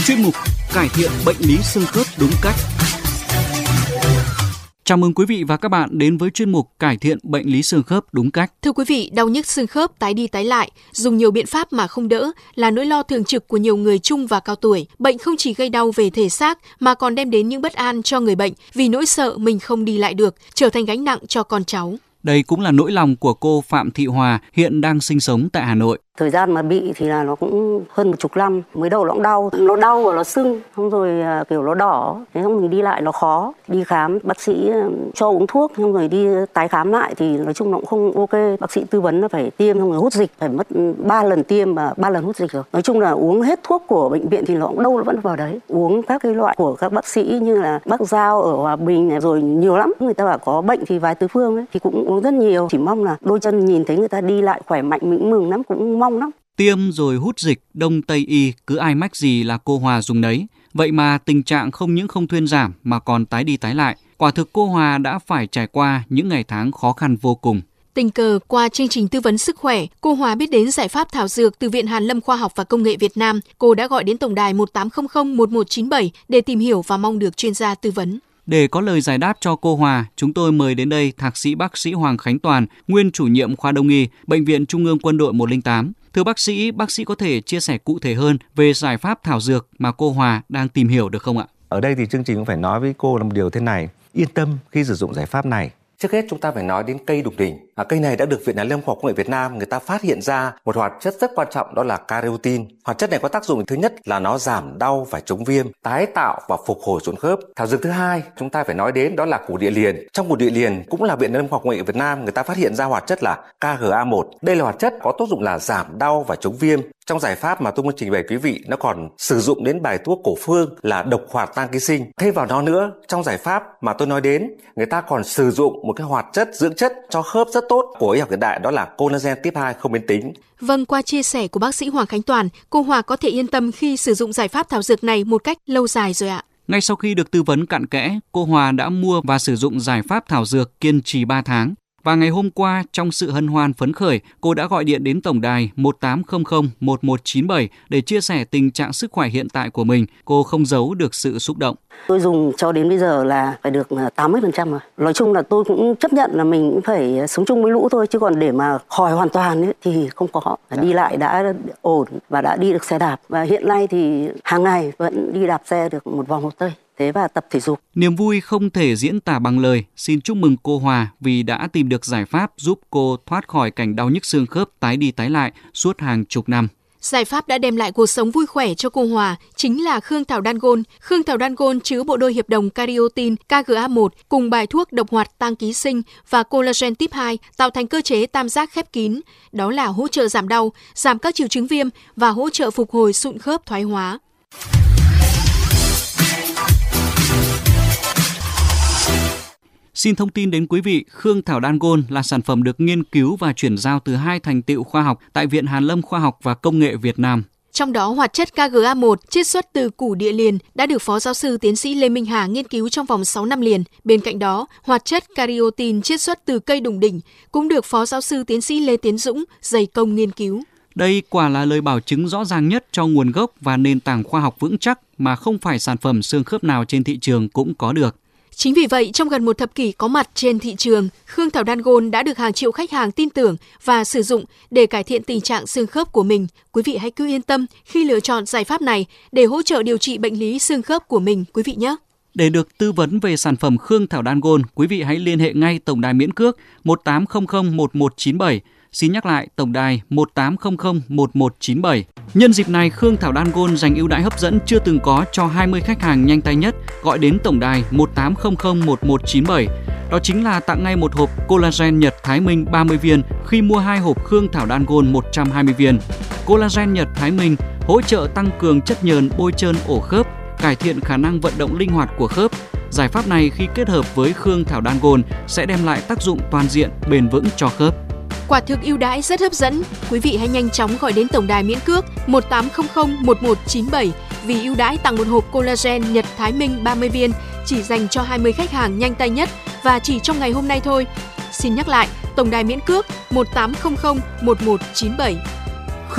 Chuyên mục cải thiện bệnh lý xương khớp đúng cách. Chào mừng quý vị và các bạn đến với chuyên mục cải thiện bệnh lý xương khớp đúng cách. Thưa quý vị, đau nhức xương khớp tái đi tái lại, dùng nhiều biện pháp mà không đỡ là nỗi lo thường trực của nhiều người trung và cao tuổi. Bệnh không chỉ gây đau về thể xác mà còn đem đến những bất an cho người bệnh vì nỗi sợ mình không đi lại được, trở thành gánh nặng cho con cháu. Đây cũng là nỗi lòng của cô Phạm Thị Hòa, hiện đang sinh sống tại Hà Nội. Thời gian mà bị thì là nó cũng hơn 10 năm, mới đầu nó cũng đau và nó sưng, xong rồi kiểu nó đỏ, thế xong mình đi lại nó khó, đi khám bác sĩ cho uống thuốc, xong rồi đi tái khám lại thì nói chung nó cũng không ok, bác sĩ tư vấn là phải tiêm, xong rồi hút dịch, phải mất 3 lần tiêm và 3 lần hút dịch rồi. Nói chung là uống hết thuốc của bệnh viện thì nó cũng đâu nó vẫn vào đấy, uống các cái loại của các bác sĩ như là Bắc Giao ở Hòa Bình này, rồi nhiều lắm, người ta bảo có bệnh thì vài tứ phương ấy, thì cũng uống rất nhiều, chỉ mong là đôi chân nhìn thấy người ta đi lại khỏe mạnh mình mừng lắm, cũng mong lắm. Tiêm rồi hút dịch, đông tây y, cứ ai mách gì là cô Hòa dùng nấy. Vậy mà tình trạng không những không thuyên giảm mà còn tái đi tái lại. Quả thực cô Hòa đã phải trải qua những ngày tháng khó khăn vô cùng. Tình cờ qua chương trình tư vấn sức khỏe, cô Hòa biết đến giải pháp thảo dược từ Viện Hàn Lâm Khoa học và Công nghệ Việt Nam. Cô đã gọi đến tổng đài 1800 1197 để tìm hiểu và mong được chuyên gia tư vấn. Để có lời giải đáp cho cô Hòa, chúng tôi mời đến đây Thạc sĩ bác sĩ Hoàng Khánh Toàn, nguyên chủ nhiệm khoa Đông y, Bệnh viện Trung ương Quân đội 108. Thưa bác sĩ có thể chia sẻ cụ thể hơn về giải pháp thảo dược mà cô Hòa đang tìm hiểu được không ạ? Ở đây thì chương trình cũng phải nói với cô là một điều thế này, yên tâm khi sử dụng giải pháp này. Trước hết chúng ta phải nói đến cây đục đỉnh. Cây này đã được Viện Hàn Lâm Khoa học Công nghệ Việt Nam người ta phát hiện ra một hoạt chất rất quan trọng, đó là carotin. Hoạt chất này có tác dụng thứ nhất là nó giảm đau và chống viêm, tái tạo và phục hồi xương khớp. Thảo dược thứ hai chúng ta phải nói đến đó là củ địa liền. Trong củ địa liền cũng là Viện Hàn Lâm Khoa học Công nghệ Việt Nam người ta phát hiện ra hoạt chất là KGA1. Đây là hoạt chất có tác dụng là giảm đau và chống viêm. Trong giải pháp mà tôi muốn trình bày quý vị, nó còn sử dụng đến bài thuốc cổ phương là độc hoạt tăng ký sinh. Thêm vào đó nữa, trong giải pháp mà tôi nói đến, người ta còn sử dụng một cái hoạt chất dưỡng chất cho khớp rất tốt của y học hiện đại, đó là collagen type 2 không biến tính. Vâng, qua chia sẻ của bác sĩ Hoàng Khánh Toàn, cô Hòa có thể yên tâm khi sử dụng giải pháp thảo dược này một cách lâu dài rồi ạ. Ngay sau khi được tư vấn cặn kẽ, cô Hòa đã mua và sử dụng giải pháp thảo dược kiên trì 3 tháng. Và ngày hôm qua, trong sự hân hoan phấn khởi, cô đã gọi điện đến tổng đài 1800 1197 để chia sẻ tình trạng sức khỏe hiện tại của mình. Cô không giấu được sự xúc động. Tôi dùng cho đến bây giờ là phải được 80% rồi. Nói chung là tôi cũng chấp nhận là mình cũng phải sống chung với lũ thôi, chứ còn để mà khỏi hoàn toàn ấy, thì không có. Đi lại đã ổn và đã đi được xe đạp. Và hiện nay thì hàng ngày vẫn đi đạp xe được một vòng Hồ Tây. Thế và tập thể dục. Niềm vui không thể diễn tả bằng lời. Xin chúc mừng cô Hòa vì đã tìm được giải pháp giúp cô thoát khỏi cảnh đau nhức xương khớp tái đi tái lại suốt hàng chục năm. Giải pháp đã đem lại cuộc sống vui khỏe cho cô Hòa chính là Khương Thảo Đan Gôn. Khương Thảo Đan Gôn chứa bộ đôi hiệp đồng cariotin KGA1 cùng bài thuốc độc hoạt tăng ký sinh và collagen type 2 tạo thành cơ chế tam giác khép kín. Đó là hỗ trợ giảm đau, giảm các triệu chứng viêm và hỗ trợ phục hồi sụn khớp thoái hóa. Xin thông tin đến quý vị, Khương Thảo Đan Gôn là sản phẩm được nghiên cứu và chuyển giao từ 2 thành tựu khoa học tại Viện Hàn Lâm Khoa học và Công nghệ Việt Nam. Trong đó, hoạt chất KGA1 chiết xuất từ củ địa liền đã được Phó Giáo sư Tiến sĩ Lê Minh Hà nghiên cứu trong vòng 6 năm liền. Bên cạnh đó, hoạt chất cariotin chiết xuất từ cây đùng đỉnh cũng được Phó Giáo sư Tiến sĩ Lê Tiến Dũng dày công nghiên cứu. Đây quả là lời bảo chứng rõ ràng nhất cho nguồn gốc và nền tảng khoa học vững chắc mà không phải sản phẩm xương khớp nào trên thị trường cũng có được. Chính vì vậy, trong gần một thập kỷ có mặt trên thị trường, Khương Thảo Đan Gôn đã được hàng triệu khách hàng tin tưởng và sử dụng để cải thiện tình trạng xương khớp của mình. Quý vị hãy cứ yên tâm khi lựa chọn giải pháp này để hỗ trợ điều trị bệnh lý xương khớp của mình, quý vị nhé. Để được tư vấn về sản phẩm Khương Thảo Đan Gôn, quý vị hãy liên hệ ngay tổng đài miễn cước 1800 1197. Xin nhắc lại tổng đài 1800 1197. Nhân dịp này, Khương Thảo Đan Gôn dành ưu đãi hấp dẫn chưa từng có cho 20 khách hàng nhanh tay nhất gọi đến tổng đài 1800 1197. Đó chính là tặng ngay một hộp collagen Nhật Thái Minh 30 viên khi mua 2 hộp Khương Thảo Đan Gôn 120 viên. Collagen Nhật Thái Minh hỗ trợ tăng cường chất nhờn bôi trơn ổ khớp, cải thiện khả năng vận động linh hoạt của khớp. Giải pháp này khi kết hợp với Khương Thảo Đan Gôn sẽ đem lại tác dụng toàn diện, bền vững cho khớp. Quả thực ưu đãi rất hấp dẫn. Quý vị hãy nhanh chóng gọi đến tổng đài miễn cước 1800 1197 vì ưu đãi tặng một hộp collagen Nhật Thái Minh 30 viên chỉ dành cho 20 khách hàng nhanh tay nhất và chỉ trong ngày hôm nay thôi. Xin nhắc lại, tổng đài miễn cước 1800 1197.